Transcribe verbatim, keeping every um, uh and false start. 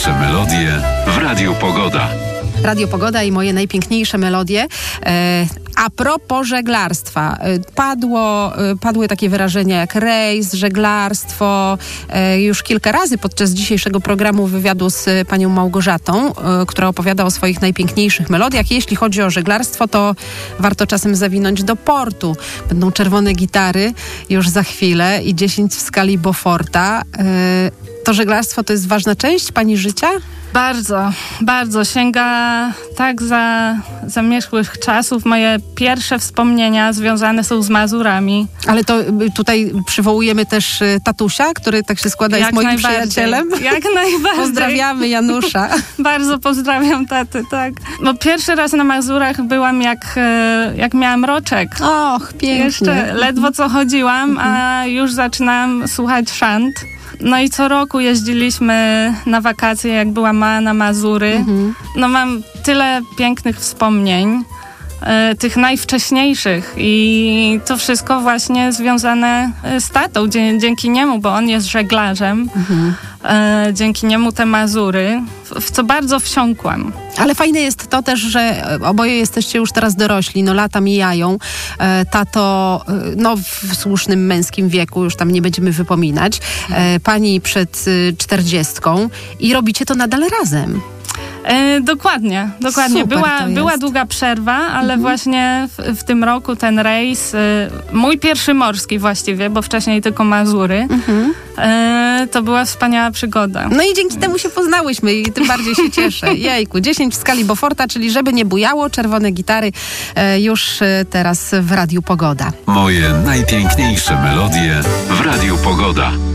najpiękniejsze melodie w Radiu Pogoda. Radio Pogoda i moje najpiękniejsze melodie. E, a propos żeglarstwa. E, padło, e, padły takie wyrażenia jak rejs, żeglarstwo. E, już kilka razy podczas dzisiejszego programu wywiadu z panią Małgorzatą, e, która opowiada o swoich najpiękniejszych melodiach. Jeśli chodzi o żeglarstwo, to warto czasem zawinąć do portu. Będą czerwone gitary już za chwilę i dziesięć w skali Beauforta. E, to żeglarstwo to jest ważna część pani życia? Bardzo, bardzo. Sięga tak za zamierzchłych czasów. Moje pierwsze wspomnienia związane są z Mazurami. Ale to tutaj przywołujemy też tatusia, który tak się składa, jest moim przyjacielem. Jak najbardziej. Pozdrawiamy Janusza. Bardzo pozdrawiam taty, tak. No pierwszy raz na Mazurach byłam jak, jak miałam roczek. Och, pięknie. Jeszcze ledwo co chodziłam, a już zaczynałam słuchać szant. No i co roku jeździliśmy na wakacje, jak była mała na Mazury. Mhm. No mam tyle pięknych wspomnień, y, tych najwcześniejszych i to wszystko właśnie związane z tatą, dzie- dzięki niemu, bo on jest żeglarzem. Mhm. Y, dzięki niemu te Mazury, w, w co bardzo wsiąkłam. Ale fajne jest to też, że oboje jesteście już teraz dorośli, no lata mijają. E, tato, no w słusznym męskim wieku, już tam nie będziemy wypominać. E, pani przed czterdziestką i robicie to nadal razem. E, dokładnie, dokładnie. Super była, to jest. była długa przerwa, ale mhm. właśnie w, w tym roku ten rejs, e, mój pierwszy morski właściwie, bo wcześniej tylko Mazury, mhm. e, to była wspaniała przygoda. No i dzięki temu się poznałyśmy i tym bardziej się cieszę. Jejku, dziesięć w skali Beauforta, czyli żeby nie bujało, czerwone gitary e, już e, teraz w Radiu Pogoda. Moje najpiękniejsze melodie w Radiu Pogoda.